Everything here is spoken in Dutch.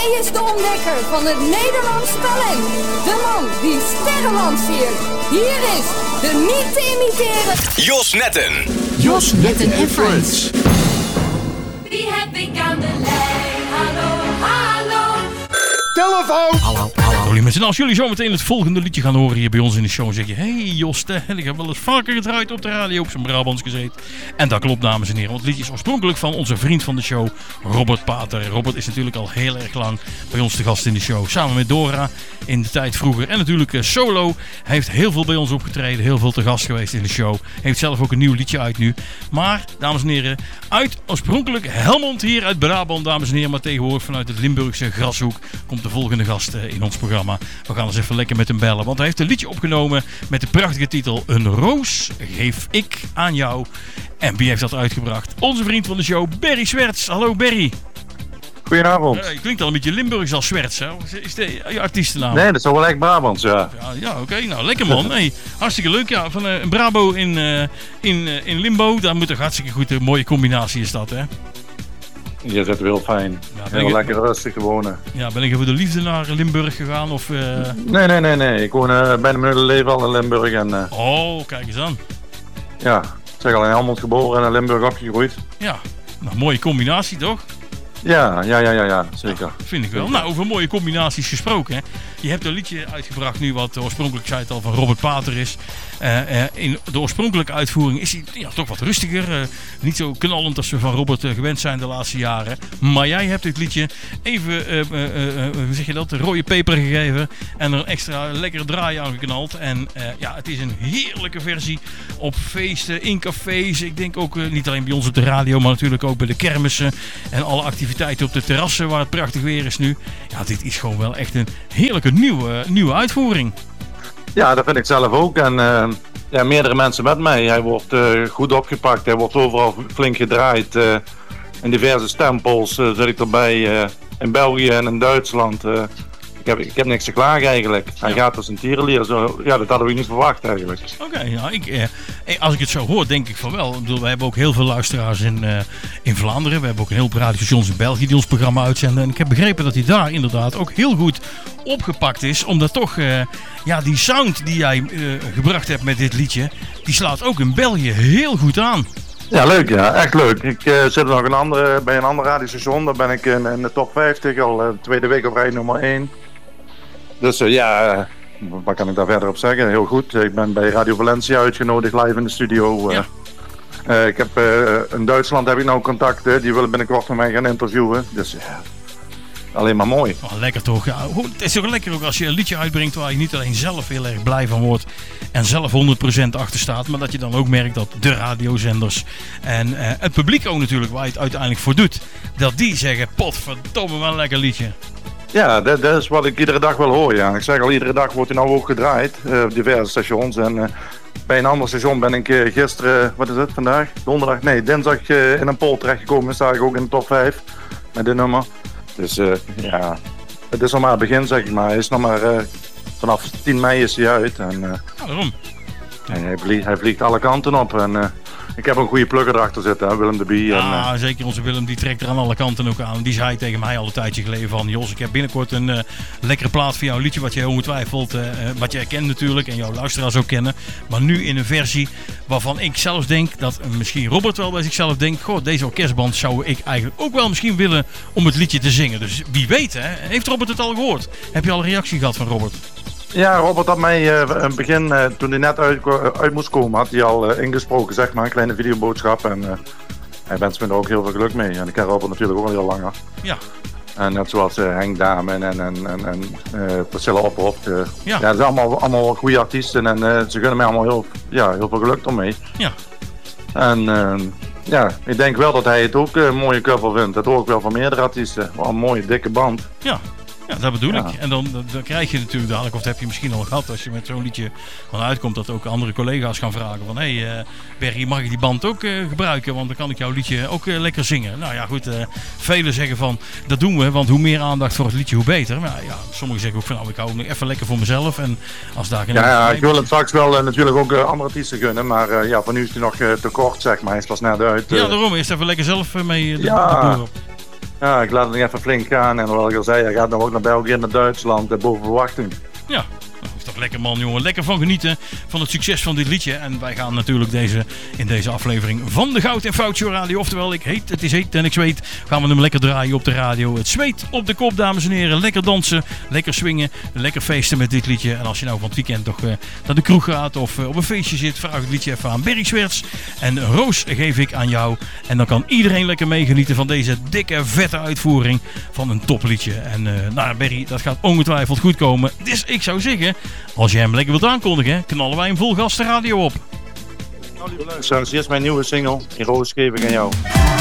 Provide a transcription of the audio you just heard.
Hij is de ontdekker van het Nederlands talent. De man die sterren lanceert. Hier is de niet te imiteren Jos Netten. Jos Netten en Friends. Wie heb ik aan de lijn? Hallo, hallo. Telefoon! Hallo. Hallo mensen, als jullie zometeen het volgende liedje gaan horen hier bij ons in de show, zeg je: hey Jos, ik heb wel eens vaker gedraaid op de radio op zijn Brabants gezeten. En dat klopt, dames en heren, want het liedje is oorspronkelijk van onze vriend van de show, Robert Pater. Robert is natuurlijk al heel erg lang bij ons te gast in de show, samen met Dora in de tijd vroeger. En natuurlijk solo, hij heeft heel veel bij ons opgetreden, heel veel te gast geweest in de show. Heeft zelf ook een nieuw liedje uit nu. Maar, dames en heren, uit oorspronkelijk Helmond hier uit Brabant, dames en heren, maar tegenwoordig vanuit het Limburgse Grashoek komt de volgende gast in ons programma. We gaan eens even lekker met hem bellen, want hij heeft een liedje opgenomen met de prachtige titel Een roos geef ik aan jou. En wie heeft dat uitgebracht? Onze vriend van de show, Berry Swerts. Hallo Berry. Goedenavond. Je klinkt al een beetje Limburgs als Swerts, hè? Is dat je artiestennaam? Nee, dat is wel echt Brabants, ja. Ja, oké. Nou, lekker man. Hey, hartstikke leuk. Ja, van een Brabo in Limbo. Daar moet toch hartstikke goed. Een mooie combinatie is dat, hè? Je zit heel fijn. Ja, heel lekker rustig te wonen. Ja, ben ik voor de liefde naar Limburg gegaan? Of, Nee. Ik woon bijna mijn hele leven al in Limburg. En, Oh, kijk eens aan. Ja, ik zeg al in Helmond geboren en in Limburg opgegroeid. Ja, nou, mooie combinatie toch? Ja, zeker. Ja, vind ik wel. Nou, over mooie combinaties gesproken. Hè. Je hebt een liedje uitgebracht nu wat oorspronkelijk, zei het al, van Robert Pater is. In de oorspronkelijke uitvoering is hij toch wat rustiger. Niet zo knallend als we van Robert gewend zijn de laatste jaren. Maar jij hebt dit liedje even, hoe zeg je dat, rode peper gegeven. En er een extra lekkere draai aan geknald. En het is een heerlijke versie op feesten, in cafés. Ik denk ook niet alleen bij ons op de radio, maar natuurlijk ook bij de kermissen. En alle activiteiten op de terrassen waar het prachtig weer is nu. Ja, dit is gewoon wel echt een heerlijke nieuwe uitvoering. Ja, dat vind ik zelf ook. En meerdere mensen met mij. Hij wordt goed opgepakt. Hij wordt overal flink gedraaid. In diverse stempels zit ik erbij. In België en in Duitsland. Ik heb niks te klagen eigenlijk. Hij gaat als een tierenlier. Zo, ja, dat hadden we niet verwacht eigenlijk. Oké, als ik het zo hoor, denk ik van wel. Ik bedoel, wij hebben ook heel veel luisteraars in Vlaanderen. We hebben ook een heleboel radiostations in België die ons programma uitzenden. En ik heb begrepen dat hij daar inderdaad ook heel goed opgepakt is. Omdat toch die sound die jij gebracht hebt met dit liedje, die slaat ook in België heel goed aan. Ja, leuk. Ja, echt leuk. Ik zit nog bij een ander radiostation. Daar ben ik in de top 50 al de tweede week op rij nummer 1. Dus wat kan ik daar verder op zeggen? Heel goed. Ik ben bij Radio Valencia uitgenodigd live in de studio. Ja. Ik heb in Duitsland heb ik nou contacten. Die willen binnenkort met mij gaan interviewen. Dus alleen maar mooi. Oh, lekker toch? Ja, het is toch lekker ook als je een liedje uitbrengt waar je niet alleen zelf heel erg blij van wordt en zelf 100% achter staat, maar dat je dan ook merkt dat de radiozenders en het publiek ook natuurlijk waar je het uiteindelijk voor doet, dat die zeggen: potverdomme, wel een lekker liedje. Ja, dat is wat ik iedere dag wil horen. Ja. Ik zeg al, iedere dag wordt hij nou ook gedraaid op diverse stations. En bij een ander station ben ik gisteren, wat is het vandaag? Dinsdag in een poll terechtgekomen. Sta ik ook in de top 5 met dit nummer. Dus het is nog maar het begin, zeg ik maar. Hij is nog maar vanaf 10 mei is hij uit. En, waarom? En hij vliegt alle kanten op. En ik heb een goede plugger erachter zitten, hè, Willem de Bie. Ja, zeker. Onze Willem die trekt er aan alle kanten ook aan. Die zei tegen mij al een tijdje geleden van: Jos, ik heb binnenkort een lekkere plaat voor jou. Een liedje wat jij ongetwijfeld, wat jij kent natuurlijk en jouw luisteraars ook kennen. Maar nu in een versie waarvan ik zelfs denk dat misschien Robert wel bij zichzelf denkt: goh, deze orkestband zou ik eigenlijk ook wel misschien willen om het liedje te zingen. Dus wie weet, hè? Heeft Robert het al gehoord? Heb je al een reactie gehad van Robert? Ja, Robert had mij in het begin, toen hij net uit moest komen, had hij al ingesproken, zeg maar, een kleine videoboodschap. En hij wenst me er ook heel veel geluk mee. En ik ken Robert natuurlijk ook al heel langer. Ja. En net zoals Henk Dame en Priscilla Ophoff. Ja. Dat zijn allemaal goede artiesten en ze gunnen mij allemaal heel veel geluk ermee. Ja. En ik denk wel dat hij het ook een mooie cover vindt. Dat hoor ik wel van meerdere artiesten. Wel een mooie dikke band. Ja. Ja, dat bedoel ik. En dan krijg je natuurlijk dadelijk, of dat heb je misschien al gehad, als je met zo'n liedje van uitkomt, dat ook andere collega's gaan vragen van: hey Berry, mag ik die band ook gebruiken? Want dan kan ik jouw liedje ook lekker zingen. Nou ja, goed. Velen zeggen van: dat doen we, want hoe meer aandacht voor het liedje, hoe beter. Maar ja, sommigen zeggen ook van: nou, ik hou nog even lekker voor mezelf. En als daar geen ik wil het straks wel natuurlijk ook andere artiesten gunnen. Maar voor nu is hij nog te kort, zeg maar. Hij is pas net uit. Ja, daarom. Eerst even lekker zelf mee. Ja, ik laat het nog even flink gaan. En wat ik al zei, hij gaat nou ook naar België en naar Duitsland. Boven verwachting. Ja. Dat is toch lekker man jongen, lekker van genieten van het succes van dit liedje. En wij gaan natuurlijk in deze aflevering van de Goud en Fout Show Radio, oftewel het is heet en ik zweet, gaan we hem lekker draaien op de radio. Het zweet op de kop dames en heren, lekker dansen, lekker swingen, lekker feesten met dit liedje. En als je nou van het weekend toch naar de kroeg gaat of op een feestje zit, vraag het liedje even aan Berry Swerts. En Roos geef ik aan jou. En dan kan iedereen lekker meegenieten van deze dikke vette uitvoering van een topliedje. En nou Berry, dat gaat ongetwijfeld goed komen. Dus ik zou zeggen, als je hem lekker wilt aankondigen, knallen wij hem vol gas de radio op. Nou lieve luisteraars, hier is mijn nieuwe single, Roos geef ik aan jou.